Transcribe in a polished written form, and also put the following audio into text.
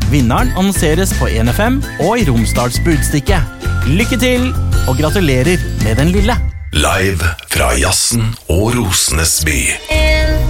Vinneren annonseres på 1FM og i Romsdals Budstikke. Lykke til, og gratulerer med den lille. Live fra Jazzen og Rosenes by.